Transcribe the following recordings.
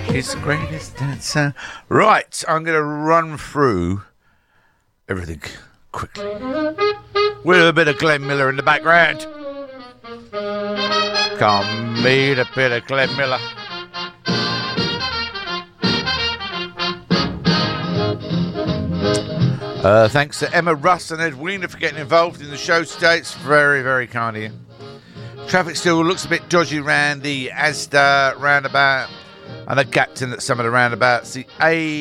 He's the greatest dancer. Right, I'm going to run through everything quickly with a bit of Glenn Miller in the background. Can't beat a bit of Glenn Miller. Thanks to Emma Russ and Ed Wiener for getting involved in the show today. It's very, very kind of you. Traffic still looks a bit dodgy around the Asda roundabout and a Gapton at some of the roundabouts. The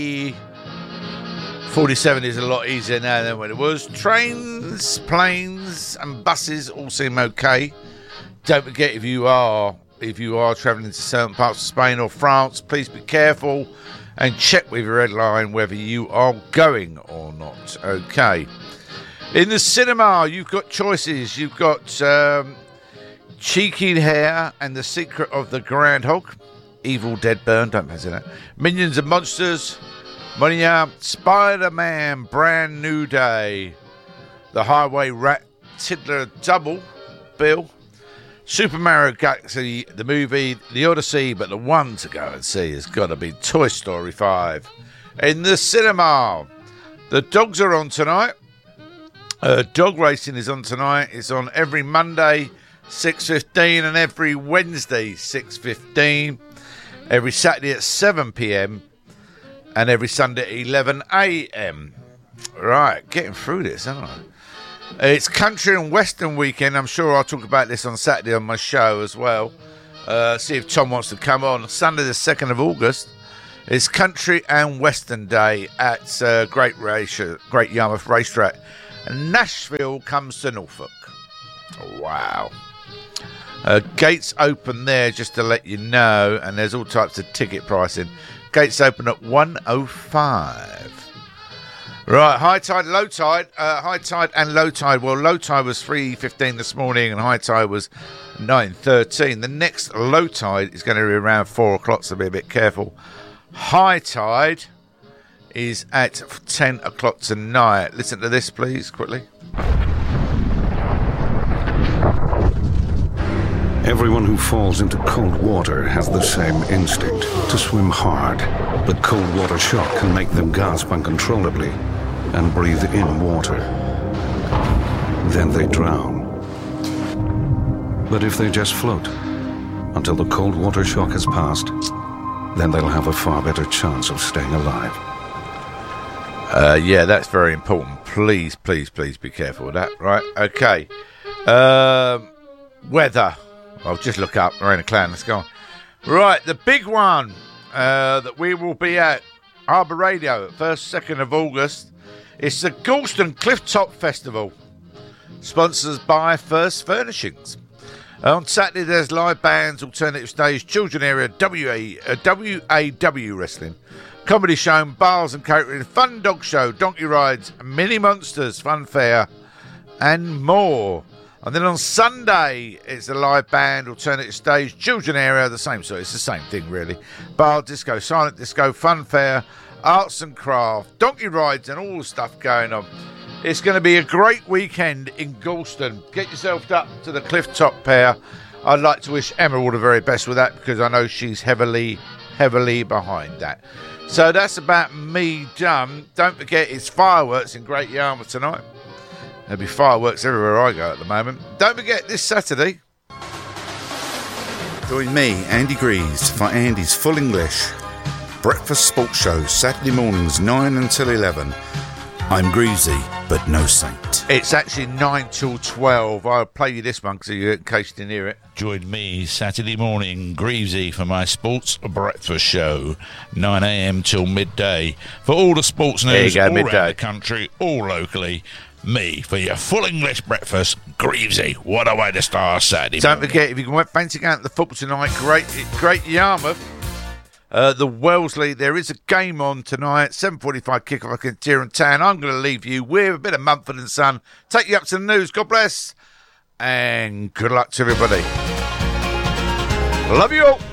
A47 is a lot easier now than when it was. Trains, planes and buses all seem okay. Don't forget, if you are travelling to certain parts of Spain or France, please be careful and check with your airline whether you are going or not. Okay. In the cinema, you've got choices. You've got Cheeky Hair and The Secret of the Groundhog. Evil Dead Burn, don't fancy that. Minions and Monsters. Monia. Spider-Man, Brand New Day. The Highway Rat Tiddler Double Bill. Super Mario Galaxy, the movie, The Odyssey, but the one to go and see has got to be Toy Story 5. In the cinema, the dogs are on tonight. Dog racing is on tonight. It's on every Monday, 6:15, and every Wednesday, 6:15. Every Saturday at 7 p.m. and every Sunday at 11 a.m. Right, getting through this, aren't I? It's Country and Western Weekend. I'm sure I'll talk about this on Saturday on my show as well. See if Tom wants to come on. Sunday the 2nd of August is Country and Western Day at Great Yarmouth Racetrack. And Nashville comes to Norfolk. Wow. Gates open there, just to let you know, and there's all types of ticket pricing. Gates open at 1:05. Right, high tide, low tide. High tide and low tide. Well, low tide was 3:15 this morning and high tide was 9:13. The next low tide is going to be around 4 o'clock, so be a bit careful. High tide is at 10 o'clock tonight. Listen to this, please, quickly. Everyone who falls into cold water has the same instinct, to swim hard. But cold water shock can make them gasp uncontrollably and breathe in water. Then they drown. But if they just float until the cold water shock has passed, then they'll have a far better chance of staying alive. Yeah, that's very important. Please, please, please be careful with that. Right, okay. Weather. I'll just look up. Rain a cloud. Let's go on. Right, the big one that we will be at Harbour Radio, 1st, 2nd of August. It's the Galston Clifftop Festival, sponsored by First Furnishings. On Saturday, there's live bands, alternative stage, children area, WAW wrestling, comedy show, bars and catering, fun dog show, donkey rides, mini monsters, fun fair, and more. And then on Sunday, it's a live band, alternative stage, children area, the same sort. It's the same thing, really. Bar, disco, silent disco, fun fair, arts and craft, donkey rides, and all the stuff going on. It's going to be a great weekend in Galston. Get yourself up to the Clifftop pair. I'd like to wish Emma all the very best with that because I know she's heavily behind that. So that's about me done. Don't forget, it's fireworks in Great Yarmouth tonight. There'll be fireworks everywhere I go at the moment. Don't forget, this Saturday, join me, Andy Greaves, for Andy's Full English Breakfast Sports Show, Saturday mornings, 9 until 11. I'm Greavesy, but no saint. It's actually 9 till 12. I'll play you this one in case you didn't hear it. Join me Saturday morning, Greavesy, for my sports breakfast show, 9 a.m. till midday. For all the sports news all around the country, all locally, me for your full English breakfast, Greavesy. What a way to start Saturday morning. Don't forget, if you can fancy going to the football tonight, Great Yarmouth. The Wellesley, there is a game on tonight, 7:45 kick-off in Tyrone Town. I'm going to leave you with a bit of Mumford & Son. Take you up to the news. God bless. And good luck to everybody. Love you all.